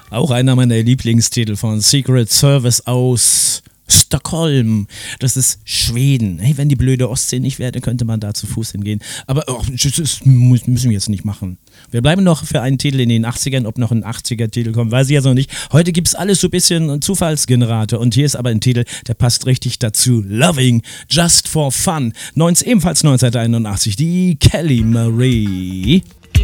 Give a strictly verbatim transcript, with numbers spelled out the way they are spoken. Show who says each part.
Speaker 1: Auch einer meiner Lieblingstitel von Secret Service aus Stockholm. Das ist Schweden. Hey, wenn die blöde Ostsee nicht wäre, könnte man da zu Fuß hingehen. Aber oh, das müssen wir jetzt nicht machen. Wir bleiben noch für einen Titel in den achtzigern. Ob noch ein achtziger-Titel kommt, weiß ich jetzt noch nicht. Heute gibt es alles so ein bisschen Zufallsgenerator. Und hier ist aber ein Titel, der passt richtig dazu. Loving Just for Fun. neunzehn, ebenfalls neunzehnhunderteinundachtzig. Die Kelly Marie.